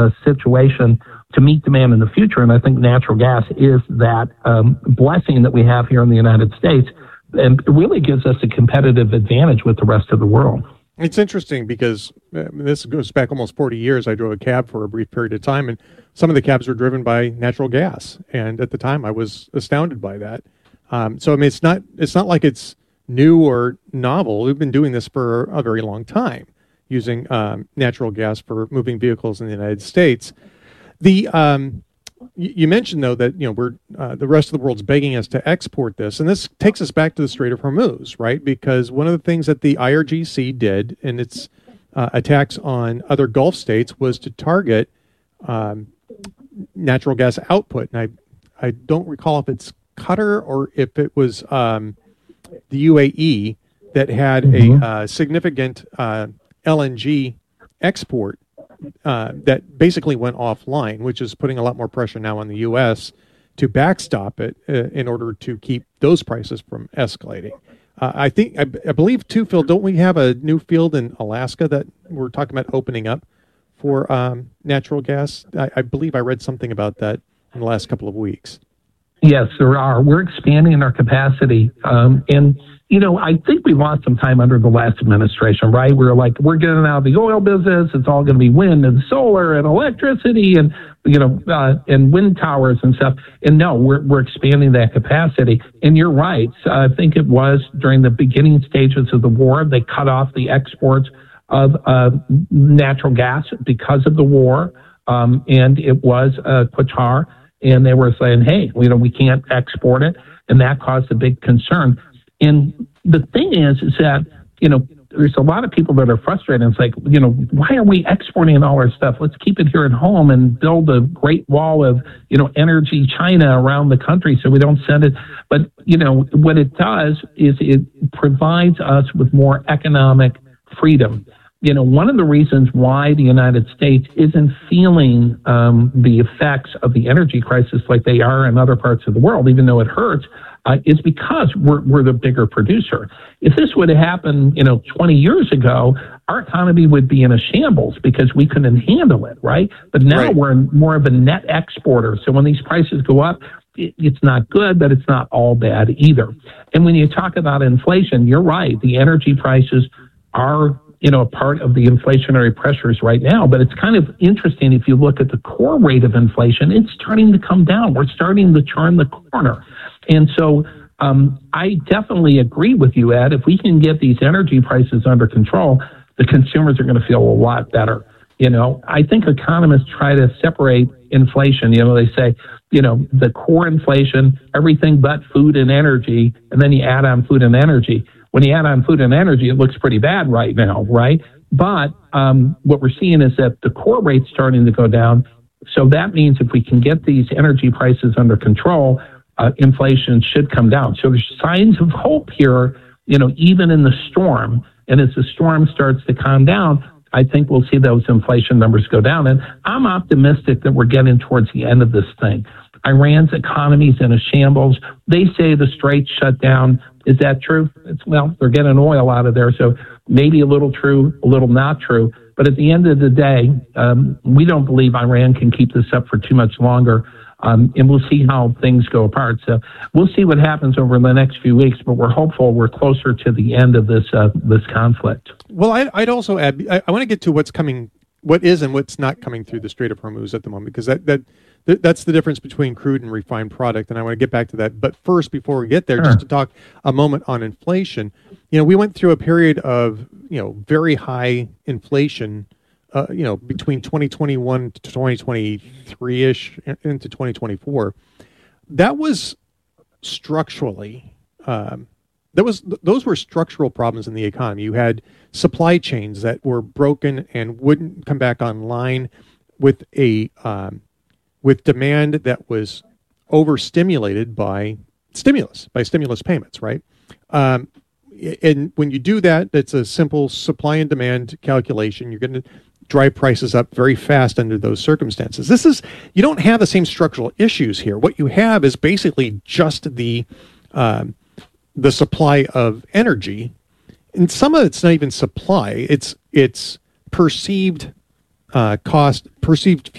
situation to meet demand in the future. And I think natural gas is that blessing that we have here in the United States, and it really gives us a competitive advantage with the rest of the world. It's interesting because this goes back almost 40 years. I drove a cab for a brief period of time, and some of the cabs were driven by natural gas. And at the time, I was astounded by that. So I mean, it's not like it's new or novel. We've been doing this for a very long time, using natural gas for moving vehicles in the United States. You mentioned, though, that we're the rest of the world's begging us to export this, and this takes us back to the Strait of Hormuz, right? Because one of the things that the IRGC did in its attacks on other Gulf states was to target natural gas output. And I don't recall if it's Qatar or if it was the UAE that had a significant LNG export that basically went offline, which is putting a lot more pressure now on the U.S. to backstop it in order to keep those prices from escalating. I believe too, Phil, don't we have a new field in Alaska that we're talking about opening up for natural gas? I believe I read something about that in the last couple of weeks. Yes, there are. We're expanding our capacity. And, I think we lost some time under the last administration, right? We were like, we're getting out of the oil business. It's all going to be wind and solar and electricity and, and wind towers and stuff. And no, we're expanding that capacity. And you're right. I think it was during the beginning stages of the war, they cut off the exports of natural gas because of the war. And it was Qatar. And they were saying, hey, we can't export it. And that caused a big concern. And the thing is that, there's a lot of people that are frustrated. It's like, why are we exporting all our stuff? Let's keep it here at home and build a great wall of, energy China around the country so we don't send it. But, what it does is it provides us with more economic freedom. One of the reasons why the United States isn't feeling the effects of the energy crisis like they are in other parts of the world, even though it hurts, is because we're the bigger producer. If this would have happened, 20 years ago, our economy would be in a shambles because we couldn't handle it, right? But now we're more of a net exporter. So when these prices go up, it's not good, but it's not all bad either. And when you talk about inflation, you're right. The energy prices are a part of the inflationary pressures right now. But it's kind of interesting if you look at the core rate of inflation, it's starting to come down. We're starting to turn the corner. And so I definitely agree with you, Ed. If we can get these energy prices under control, the consumers are going to feel a lot better. I think economists try to separate inflation. They say, the core inflation, everything but food and energy, and then you add on food and energy. When you add on food and energy, it looks pretty bad right now, right? But what we're seeing is that the core rate's starting to go down. So that means if we can get these energy prices under control, inflation should come down. So there's signs of hope here, even in the storm. And as the storm starts to calm down, I think we'll see those inflation numbers go down. And I'm optimistic that we're getting towards the end of this thing. Iran's economy's in a shambles. They say the Strait shut down. Is that true? They're getting oil out of there, so maybe a little true, a little not true. But at the end of the day, we don't believe Iran can keep this up for too much longer, and we'll see how things go apart. So we'll see what happens over the next few weeks, but we're hopeful we're closer to the end of this conflict. Well, I'd also add, I want to get to what is and what's not coming through the Strait of Hormuz at the moment, because that's the difference between crude and refined product, and I want to get back to that. But first, before we get there, just to talk a moment on inflation. We went through a period of very high inflation, between 2021 to 2023-ish into 2024. That was structurally, those were structural problems in the economy. You had supply chains that were broken and wouldn't come back online with with demand that was overstimulated by stimulus payments, right? And when you do that, it's a simple supply and demand calculation. You're going to drive prices up very fast under those circumstances. You don't have the same structural issues here. What you have is basically just the supply of energy, and some of it's not even supply. It's perceived cost perceived